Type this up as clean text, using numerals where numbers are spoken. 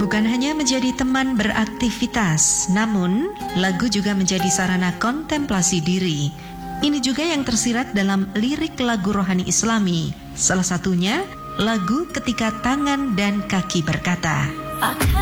Bukan hanya menjadi teman beraktivitas, namun lagu juga menjadi sarana kontemplasi diri. Ini juga yang tersirat dalam lirik lagu rohani Islami. Salah satunya lagu Ketika Tangan dan Kaki Berkata.